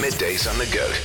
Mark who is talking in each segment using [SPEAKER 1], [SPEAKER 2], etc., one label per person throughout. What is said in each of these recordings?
[SPEAKER 1] Middays on the GOAT.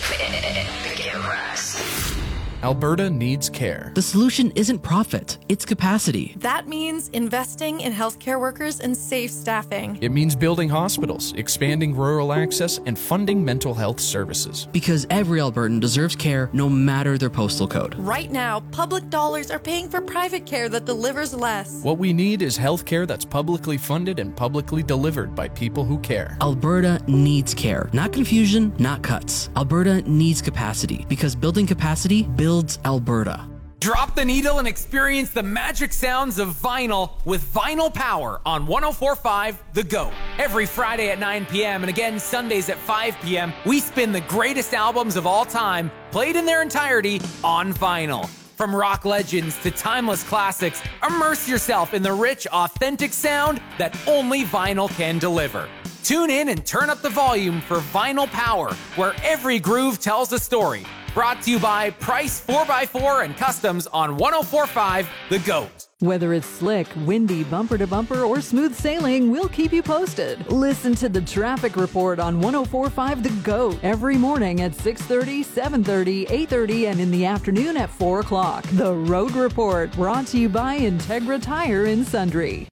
[SPEAKER 2] Alberta needs care.
[SPEAKER 3] The solution isn't profit, it's capacity.
[SPEAKER 4] That means investing in healthcare workers and safe staffing.
[SPEAKER 2] It means building hospitals, expanding rural access, and funding mental health services.
[SPEAKER 3] Because every Albertan deserves care no matter their postal code.
[SPEAKER 4] Right now, public dollars are paying for private care that delivers less.
[SPEAKER 2] What we need is healthcare that's publicly funded and publicly delivered by people who care.
[SPEAKER 3] Alberta needs care. Not confusion, not cuts. Alberta needs capacity. Because building capacity builds Alberta.
[SPEAKER 5] Drop the needle and experience the magic sounds of vinyl with Vinyl Power on 104.5 The GOAT. Every Friday at 9 p.m. and again Sundays at 5 p.m., we spin the greatest albums of all time, played in their entirety on vinyl. From rock legends to timeless classics, immerse yourself in the rich, authentic sound that only vinyl can deliver. Tune in and turn up the volume for Vinyl Power, where every groove tells a story. Brought to you by Price 4x4 and Customs on 104.5 The GOAT.
[SPEAKER 6] Whether it's slick, windy, bumper-to-bumper, or smooth sailing, we'll keep you posted. Listen to the traffic report on 104.5 The GOAT every morning at 6:30, 7:30, 8:30, and in the afternoon at 4 o'clock. The Road Report, brought to you by Integra Tire in Sundre.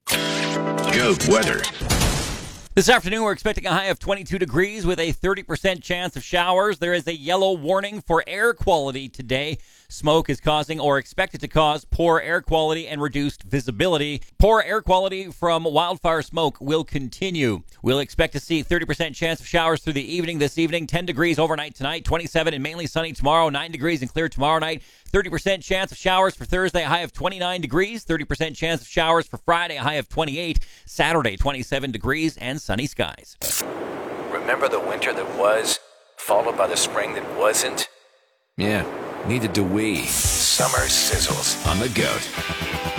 [SPEAKER 1] GOAT weather.
[SPEAKER 7] This afternoon, we're expecting a high of 22 degrees with a 30% chance of showers. There is a yellow warning for air quality today. Smoke is causing or expected to cause poor air quality and reduced visibility. Poor air quality from wildfire smoke will continue. We'll expect to see 30% chance of showers through the evening this evening. 10 degrees overnight tonight, 27 and mainly sunny tomorrow, 9 degrees and clear tomorrow night. 30% chance of showers for Thursday, a high of 29 degrees. 30% chance of showers for Friday, a high of 28. Saturday, 27 degrees and sunny skies.
[SPEAKER 1] Remember the winter that was, followed by the spring that wasn't? Yeah, neither do we. Summer sizzles on the GOAT.